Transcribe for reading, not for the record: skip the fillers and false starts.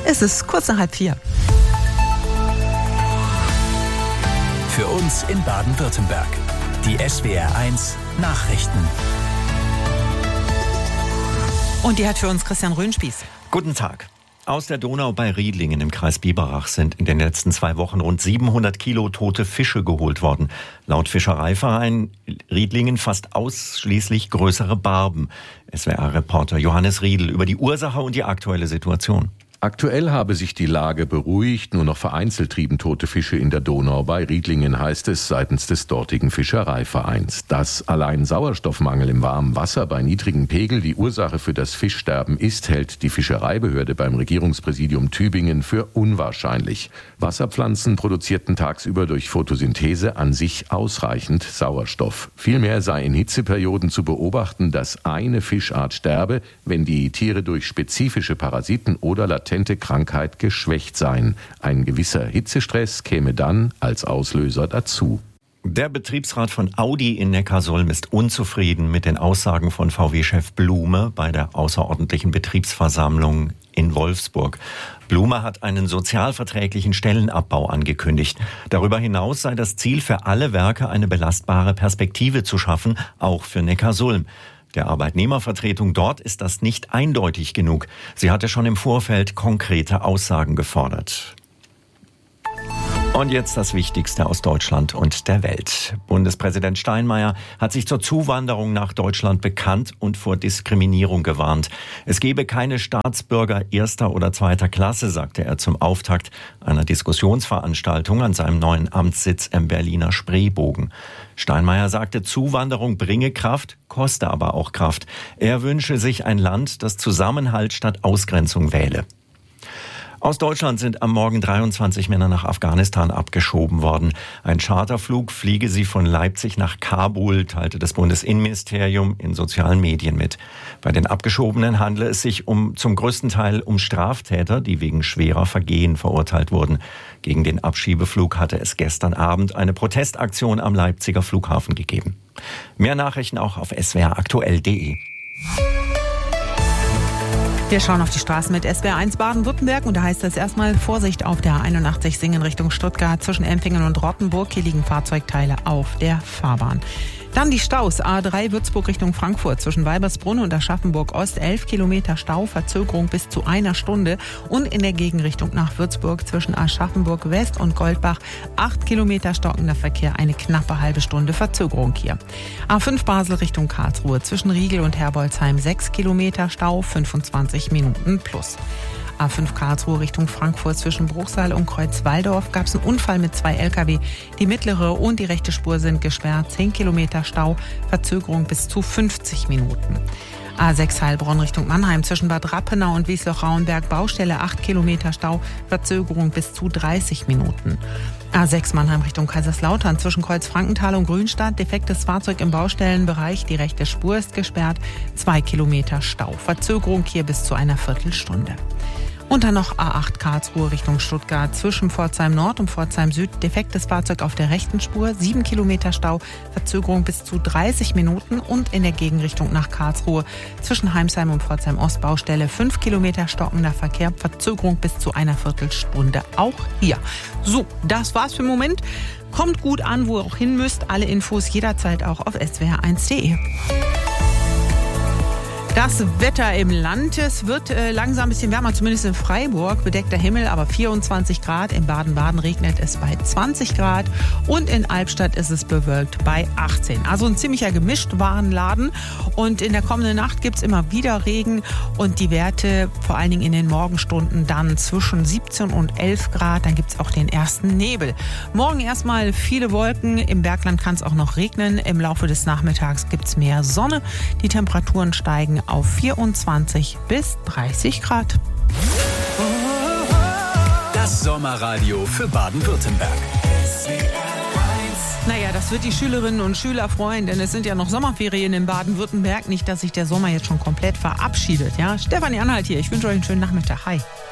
Es ist kurz nach 3:30. Für uns in Baden-Württemberg. Die SWR1 Nachrichten. Und die hat für uns Christian Röhnspieß. Guten Tag. Aus der Donau bei Riedlingen im Kreis Biberach sind in den letzten 2 Wochen rund 700 Kilo tote Fische geholt worden. Laut Fischereiverein Riedlingen fast ausschließlich größere Barben. SWR-Reporter Johannes Riedl über die Ursache und die aktuelle Situation. Aktuell habe sich die Lage beruhigt, nur noch vereinzelt trieben tote Fische in der Donau bei Riedlingen, heißt es seitens des dortigen Fischereivereins. Dass allein Sauerstoffmangel im warmen Wasser bei niedrigem Pegel die Ursache für das Fischsterben ist, hält die Fischereibehörde beim Regierungspräsidium Tübingen für unwahrscheinlich. Wasserpflanzen produzierten tagsüber durch Photosynthese an sich ausreichend Sauerstoff. Vielmehr sei in Hitzeperioden zu beobachten, dass eine Fischart sterbe, wenn die Tiere durch spezifische Parasiten oder latente Krankheit geschwächt seien. Ein gewisser Hitzestress käme dann als Auslöser dazu. Der Betriebsrat von Audi in Neckarsulm ist unzufrieden mit den Aussagen von VW-Chef Blume bei der außerordentlichen Betriebsversammlung in Wolfsburg. Blume hat einen sozialverträglichen Stellenabbau angekündigt. Darüber hinaus sei das Ziel für alle Werke, eine belastbare Perspektive zu schaffen, auch für Neckarsulm. Der Arbeitnehmervertretung dort ist das nicht eindeutig genug. Sie hatte schon im Vorfeld konkrete Aussagen gefordert. Und jetzt das Wichtigste aus Deutschland und der Welt. Bundespräsident Steinmeier hat sich zur Zuwanderung nach Deutschland bekannt und vor Diskriminierung gewarnt. Es gebe keine Staatsbürger erster oder zweiter Klasse, sagte er zum Auftakt einer Diskussionsveranstaltung an seinem neuen Amtssitz im Berliner Spreebogen. Steinmeier sagte, Zuwanderung bringe Kraft, koste aber auch Kraft. Er wünsche sich ein Land, das Zusammenhalt statt Ausgrenzung wähle. Aus Deutschland sind am Morgen 23 Männer nach Afghanistan abgeschoben worden. Ein Charterflug fliege sie von Leipzig nach Kabul, teilte das Bundesinnenministerium in sozialen Medien mit. Bei den Abgeschobenen handle es sich zum größten Teil um Straftäter, die wegen schwerer Vergehen verurteilt wurden. Gegen den Abschiebeflug hatte es gestern Abend eine Protestaktion am Leipziger Flughafen gegeben. Mehr Nachrichten auch auf swraktuell.de. Wir schauen auf die Straßen mit SWR1 Baden-Württemberg und da heißt es erstmal Vorsicht auf der 81 Singen Richtung Stuttgart zwischen Empfingen und Rottenburg. Hier liegen Fahrzeugteile auf der Fahrbahn. Dann die Staus. A3 Würzburg Richtung Frankfurt zwischen Weibersbrunn und Aschaffenburg Ost 11 Kilometer Stau, Verzögerung bis zu 1 Stunde. Und in der Gegenrichtung nach Würzburg zwischen Aschaffenburg West und Goldbach 8 Kilometer stockender Verkehr, eine knappe halbe Stunde Verzögerung hier. A5 Basel Richtung Karlsruhe zwischen Riegel und Herbolzheim 6 Kilometer Stau, 25 Minuten plus. A5 Karlsruhe Richtung Frankfurt zwischen Bruchsal und Kreuzwaldorf gab es einen Unfall mit 2 Lkw. Die mittlere und die rechte Spur sind gesperrt. 10 Kilometer Stau, Verzögerung bis zu 50 Minuten. A6 Heilbronn Richtung Mannheim zwischen Bad Rappenau und Wiesloch-Rauenberg Baustelle 8 Kilometer Stau, Verzögerung bis zu 30 Minuten. A6 Mannheim Richtung Kaiserslautern zwischen Kreuzfrankenthal und Grünstadt, defektes Fahrzeug im Baustellenbereich, die rechte Spur ist gesperrt, 2 Kilometer Stau, Verzögerung hier bis zu einer Viertelstunde. Und dann noch A8 Karlsruhe Richtung Stuttgart zwischen Pforzheim Nord und Pforzheim Süd. Defektes Fahrzeug auf der rechten Spur, 7 Kilometer Stau, Verzögerung bis zu 30 Minuten. Und in der Gegenrichtung nach Karlsruhe zwischen Heimsheim und Pforzheim Ost Baustelle 5 Kilometer stockender Verkehr, Verzögerung bis zu einer Viertelstunde. Auch hier. So, das war's für den Moment. Kommt gut an, wo ihr auch hin müsst. Alle Infos jederzeit auch auf swr1.de. Das Wetter im Land, es wird langsam ein bisschen wärmer, zumindest in Freiburg, bedeckter Himmel, aber 24 Grad. In Baden-Baden regnet es bei 20 Grad und in Albstadt ist es bewölkt bei 18. Also ein ziemlicher Gemischtwarenladen und in der kommenden Nacht gibt es immer wieder Regen und die Werte vor allen Dingen in den Morgenstunden dann zwischen 17 und 11 Grad. Dann gibt es auch den ersten Nebel. Morgen erstmal viele Wolken, im Bergland kann es auch noch regnen. Im Laufe des Nachmittags gibt es mehr Sonne. Die Temperaturen steigen auf 24 bis 30 Grad. Das Sommerradio für Baden-Württemberg. Naja, das wird die Schülerinnen und Schüler freuen, denn es sind ja noch Sommerferien in Baden-Württemberg. Nicht, dass sich der Sommer jetzt schon komplett verabschiedet. Ja? Stefanie Anhalt hier. Ich wünsche euch einen schönen Nachmittag. Hi.